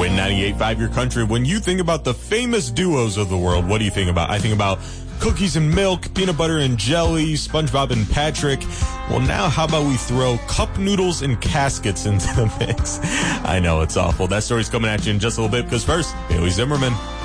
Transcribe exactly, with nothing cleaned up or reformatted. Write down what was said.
Win ninety-eight point five Your Country. When you think about the famous duos of the world, what do you think about? I think about cookies and milk, peanut butter and jelly, SpongeBob and Patrick. Well, now how about we throw cup noodles and caskets into the mix? I know, it's awful. That story's coming at you in just a little bit, because first, Bailey Zimmerman.